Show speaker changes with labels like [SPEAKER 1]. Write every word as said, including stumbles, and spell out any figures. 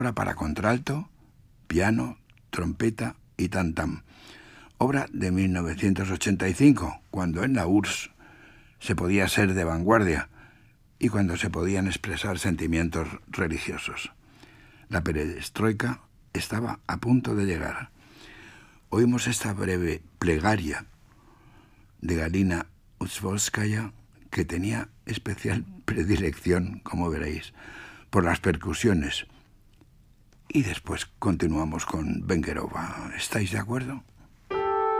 [SPEAKER 1] obra para contralto, piano, trompeta y tam-tam. Obra de mil novecientos ochenta y cinco, cuando en la U R S S se podía ser de vanguardia y cuando se podían expresar sentimientos religiosos. La perestroika estaba a punto de llegar. Oímos esta breve plegaria de Galina Uzvolskaya, que tenía especial predilección, como veréis, por las percusiones. Y después continuamos con Vengerova. ¿Estáis de acuerdo?